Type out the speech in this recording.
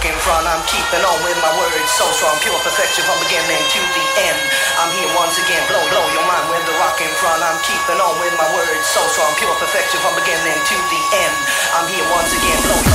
rock in front. I'm keeping on with my words, so strong, pure perfection from beginning to the end. I'm here once again, blow your mind with the rock in front. I'm keeping on with my words, so strong, pure perfection from beginning